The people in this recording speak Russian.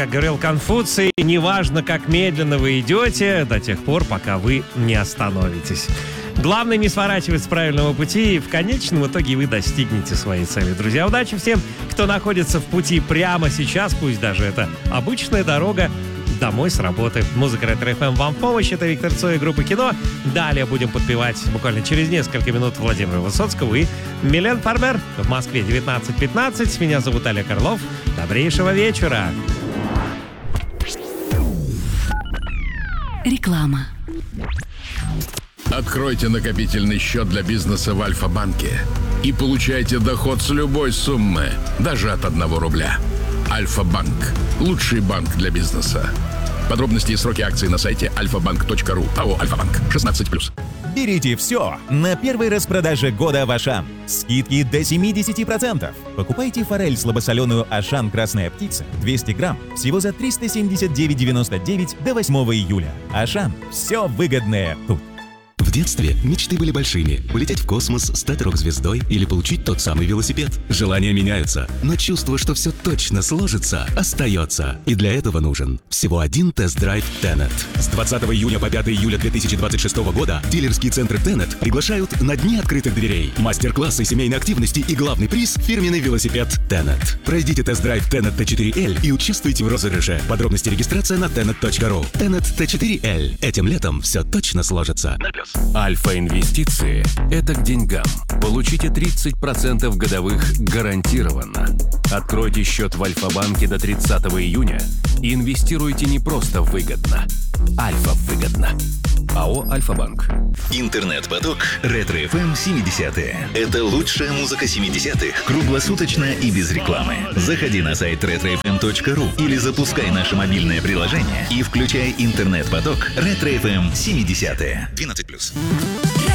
как говорил Конфуций, неважно, как медленно вы идете, до тех пор, пока вы не остановитесь. Главное не сворачивать с правильного пути, и в конечном итоге вы достигнете своей цели. Друзья, удачи всем, кто находится в пути прямо сейчас, пусть даже это обычная дорога домой с работы. Музыка Ретро-ФМ вам в помощь. Это Виктор Цой и группа «Кино». Далее будем подпевать буквально через несколько минут Владимира Высоцкого и Милен Фармер. В Москве 19:15. Меня зовут Олег Орлов. Добрейшего вечера. Реклама. Откройте накопительный счет для бизнеса в Альфа-банке и получайте доход с любой суммы, даже от 1 рубля. Альфа-банк. Лучший банк для бизнеса. Подробности и сроки акций на сайте alfabank.ru. АО «Альфа-банк». 16+. Берите все на первой распродаже года в Ашан. Скидки до 70%. Покупайте форель слабосоленую Ашан «Красная птица» 200 грамм всего за 379,99 до 8 июля. Ашан. Все выгодное тут. В детстве мечты были большими. Улететь в космос, стать рок-звездой или получить тот самый велосипед. Желания меняются, но чувство, что все точно сложится, остается. И для этого нужен всего один тест-драйв Tenet. С 20 июня по 5 июля 2026 года дилерские центры Tenet приглашают на дни открытых дверей. Мастер-классы семейной активности и главный приз – фирменный велосипед Tenet. Пройдите тест-драйв Tenet T4L и участвуйте в розыгрыше. Подробности регистрация на tenet.ru. Tenet T4L. Этим летом все точно сложится. Альфа-инвестиции – это к деньгам. Получите 30% годовых гарантированно. Откройте счет в Альфа-банке до 30 июня и инвестируйте не просто выгодно. Альфа-выгодно. АО «Альфа-банк». Интернет-поток Ретро-ФМ 70-е. Это лучшая музыка 70-х, круглосуточно и без рекламы. Заходи на сайт retrofm.ru или запускай наше мобильное приложение и включай интернет-поток Ретро-ФМ 70-е. 12+.